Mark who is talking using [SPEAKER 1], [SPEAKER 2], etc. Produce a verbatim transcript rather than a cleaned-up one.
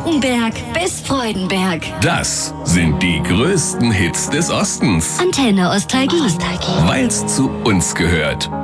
[SPEAKER 1] Frankenberg bis Freudenberg.
[SPEAKER 2] Das sind die größten Hits des Ostens.
[SPEAKER 1] Antenne Ostalgie.
[SPEAKER 2] Weil's zu uns gehört.